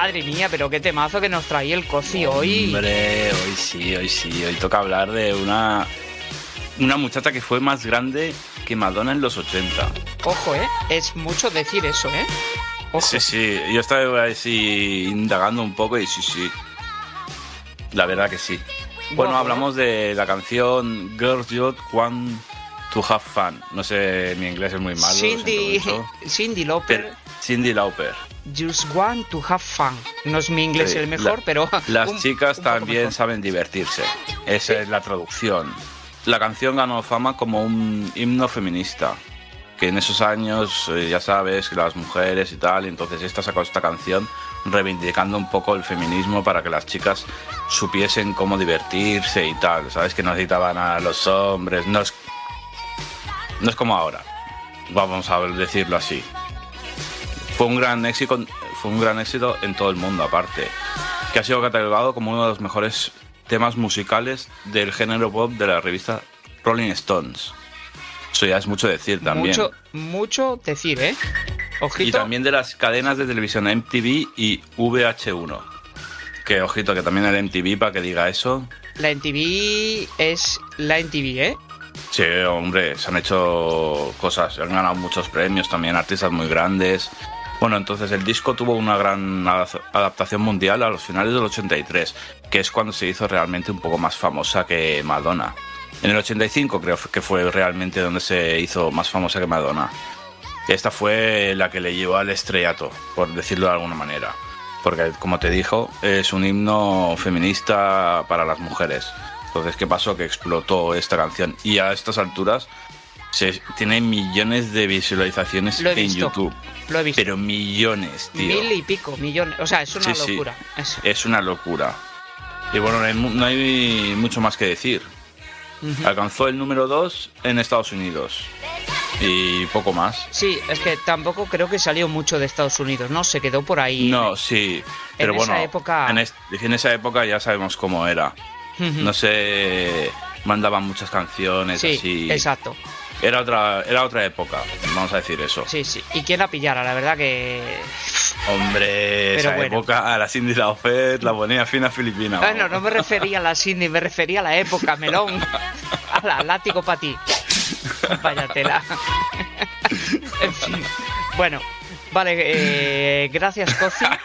Madre mía, pero qué temazo que nos traía el Coci hoy. Hombre, hoy sí. Hoy toca hablar de una muchacha que fue más grande que Madonna en los 80. Ojo, es mucho decir eso, Ojo. Sí, yo estaba así indagando un poco y sí. La verdad que sí. Bueno, hablamos de la canción Girls Just Want to Have Fun. No sé, mi inglés es muy malo. Cyndi Lauper. Cyndi Lauper. Just Want to Have Fun. No es mi inglés el mejor, pero... Las chicas también saben divertirse. Esa es la traducción. La canción ganó fama como un himno feminista. Que en esos años, ya sabes, que las mujeres y tal, entonces esta sacó esta canción reivindicando un poco el feminismo para que las chicas supiesen cómo divertirse y tal, ¿sabes? Que no necesitaban a los hombres, no es como ahora, vamos a decirlo así. Fue un gran éxito en todo el mundo, aparte, que ha sido catalogado como uno de los mejores temas musicales del género pop de la revista Rolling Stones. Eso ya es mucho decir también. Mucho decir, Ojito. Y también de las cadenas de televisión MTV y VH1. Que ojito, que también el MTV, para que diga eso. La MTV es la MTV, Sí, hombre, se han hecho cosas, han ganado muchos premios también, artistas muy grandes. Bueno, entonces el disco tuvo una gran adaptación mundial a los finales del 83, que es cuando se hizo realmente un poco más famosa que Madonna. En el 85 creo que fue realmente donde se hizo más famosa que Madonna. Esta fue la que le llevó al estrellato, por decirlo de alguna manera. Porque, como te dijo, es un himno feminista para las mujeres. Entonces, ¿qué pasó? Que explotó esta canción. Y a estas alturas tiene millones de visualizaciones en YouTube. Lo he visto. Pero millones, tío. 1000 y pico millones. O sea, es una locura. Sí. Es una locura. Y bueno, no hay mucho más que decir. Uh-huh. Alcanzó el número 2 en Estados Unidos. Y poco más. Sí, es que tampoco creo que salió mucho de Estados Unidos, ¿no? Se quedó por ahí. No, sí. Pero en bueno, esa época... en esa época ya sabemos cómo era. Uh-huh. No sé, mandaban muchas canciones sí, así. Exacto. Era otra época, vamos a decir eso. Sí. ¿Y quién la pillara? La verdad que... Hombre, esa época a la Cyndi Lauper la ponía fina filipina. Bueno, no me refería a la Cyndi, me refería a la época, melón. Al látigo para ti. Vaya tela. En fin. Bueno, vale, gracias, Coci.